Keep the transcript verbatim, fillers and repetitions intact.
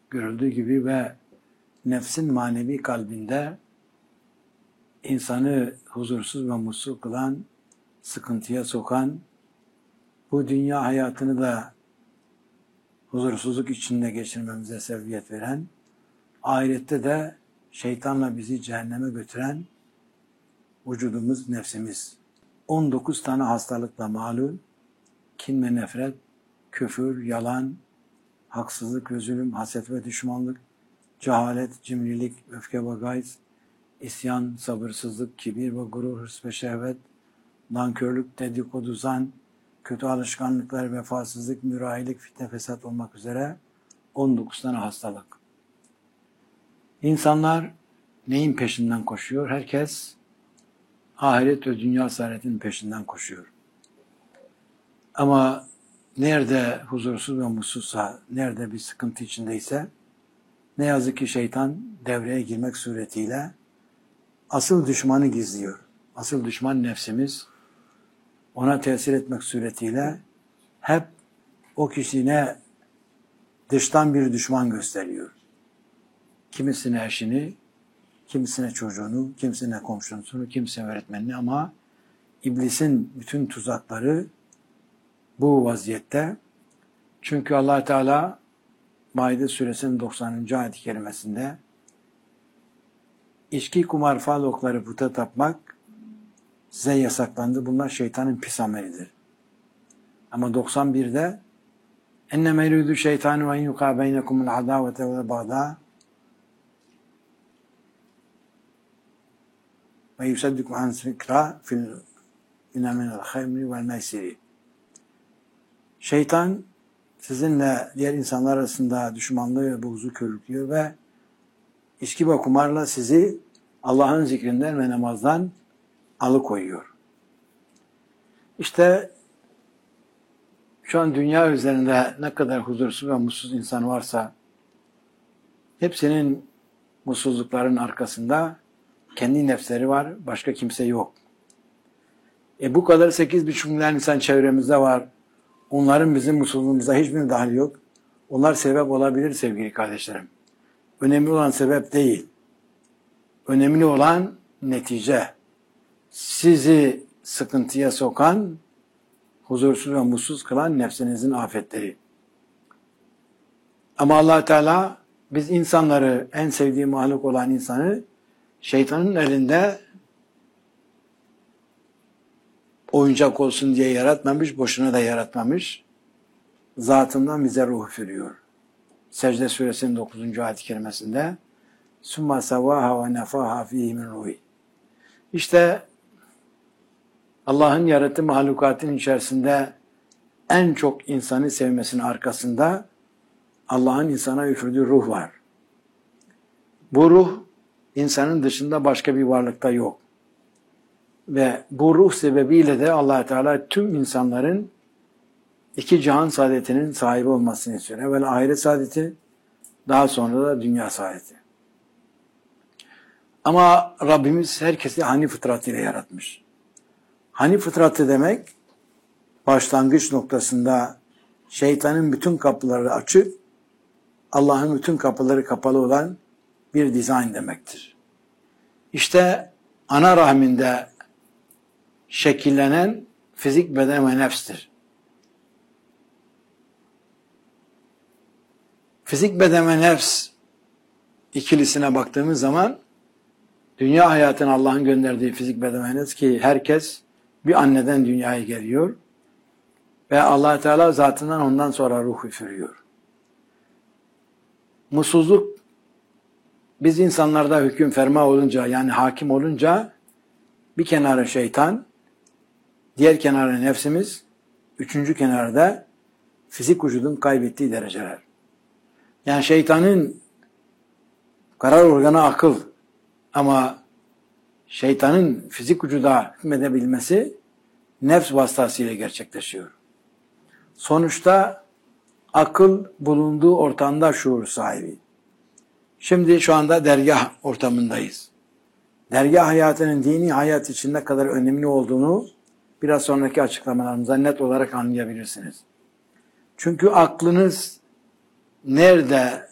görüldüğü gibi ve nefsin manevi kalbinde insanı huzursuz ve mutsuz kılan, sıkıntıya sokan, bu dünya hayatını da huzursuzluk içinde geçirmemize sebebiyet veren, ahirette de şeytanla bizi cehenneme götüren vücudumuz, nefsimiz. on dokuz tane hastalıkla malum, kin ve nefret, küfür, yalan, haksızlık ve zulüm, haset ve düşmanlık, cehalet, cimrilik, öfke ve gayz, isyan, sabırsızlık, kibir ve gurur, hırs ve şehvet, nankörlük, dedikodu, zan, kötü alışkanlıklar, vefasızlık, mürahilik, fitne, fesat olmak üzere on dokuz tane hastalık. İnsanlar neyin peşinden koşuyor? Herkes ahiret ve dünya saadetinin peşinden koşuyor. Ama nerede huzursuz ve mutsuzsa, nerede bir sıkıntı içindeyse, ne yazık ki şeytan devreye girmek suretiyle asıl düşmanı gizliyor. Asıl düşman nefsimiz. Ona tesir etmek suretiyle hep o kişine dıştan bir düşman gösteriyor. Kimisine eşini, kimisine çocuğunu, kimisine komşusunu, kimisine öğretmenini, ama iblisin bütün tuzakları bu vaziyette. Çünkü Allah Teala Maide suresinin doksanıncı ayet-i kerimesinde içki, kumar, fal okları, puta tapmak size yasaklandı. Bunlar şeytanın pis amelidir. Ama doksan birde enneme yuridu şeytanu en yuqa beynekumul adavete ve bağda ve yusaddiku an zikra fil inaminel haymri vel meysiri. Şeytan sizinle diğer insanlar arasında düşmanlığı ve buğzu körüklüyor ve içki ve kumarla sizi Allah'ın zikrinden ve namazdan alıkoyuyor. İşte şu an dünya üzerinde ne kadar huzursuz ve mutsuz insan varsa hepsinin mutsuzlukların arkasında kendi nefsleri var, başka kimse yok. E bu kadar sekiz buçuk milyon insan çevremizde var. Onların bizim mutsuzluğumuza hiçbir dahil yok. Onlar sebep olabilir sevgili kardeşlerim. Önemli olan sebep değil. Önemli olan netice. Sizi sıkıntıya sokan, huzursuz ve mutsuz kılan nefsinizin afetleri. Ama Allah Teala biz insanları, en sevdiği mahluk olan insanı şeytanın elinde oyuncak olsun diye yaratmamış, boşuna da yaratmamış. Zatından bize ruh veriyor. Secde suresinin dokuzuncu ayet-i kerimesinde summa savaha ve nefaha fihi min ruhi. İşte Allah'ın yarattığı mahlukatın içerisinde en çok insanı sevmesinin arkasında Allah'ın insana üfürdüğü ruh var. Bu ruh insanın dışında başka bir varlıkta yok. Ve bu ruh sebebiyle de Allah Teala tüm insanların iki cihan saadetinin sahibi olmasını istiyor. Evvel ahiret saadeti, daha sonra da dünya saadeti. Ama Rabbimiz herkesi hani fıtratıyla yaratmış. Hani fıtratı demek, başlangıç noktasında şeytanın bütün kapıları açık, Allah'ın bütün kapıları kapalı olan bir dizayn demektir. İşte ana rahminde şekillenen fizik, beden ve nefstir. Fizik, beden ve nefs ikilisine baktığımız zaman dünya hayatına Allah'ın gönderdiği fizik, beden ve nefs, ki herkes bir anneden dünyaya geliyor ve Allah Teala zatından ondan sonra ruh üfürüyor. Mutsuzluk biz insanlarda hüküm ferma olunca, yani hakim olunca, bir kenarı şeytan, diğer kenarı nefsimiz, üçüncü kenarda fizik vücudun kaybettiği dereceler. Yani şeytanın karar organı akıl, ama şeytanın fizik vücuda hükmedebilmesi nefs vasıtasıyla gerçekleşiyor. Sonuçta akıl bulunduğu ortamda şuur sahibi. Şimdi şu anda dergah ortamındayız. Dergah hayatının dini hayat için ne kadar önemli olduğunu biraz sonraki açıklamalarımızda net olarak anlayabilirsiniz. Çünkü aklınız nerede